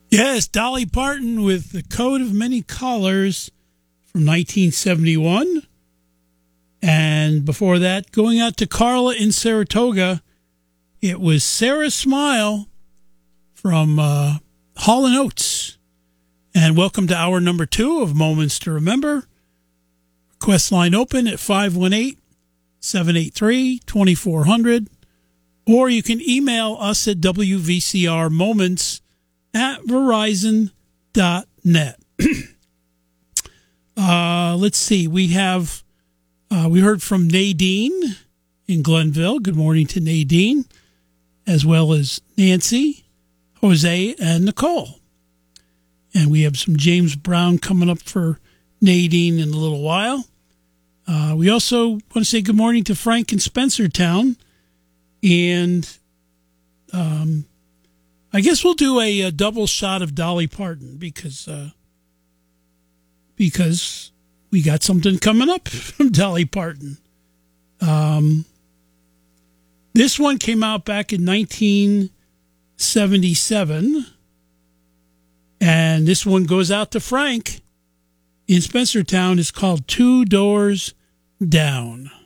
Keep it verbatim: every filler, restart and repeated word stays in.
Yes, Dolly Parton with The Coat of Many Colors from nineteen seventy-one. And before that, going out to Carla in Saratoga, it was Sarah Smile from uh, Hall and Oates. And welcome to hour number two of Moments to Remember. Request line open at five one eight, seven eight three, two four zero zero. Or you can email us at W V C R Moments at verizon dot net. uh, let's see. We have, uh, we heard from Nadine in Glenville. Good morning to Nadine, as well as Nancy, Jose, and Nicole. And we have some James Brown coming up for Nadine in a little while. Uh, we also want to say good morning to Frank in Spencertown. And um, I guess we'll do a, a double shot of Dolly Parton because uh, because we got something coming up from Dolly Parton. Um, this one came out back in nineteen seventy-seven, and this one goes out to Frank in Spencertown. It's called Two Doors Down.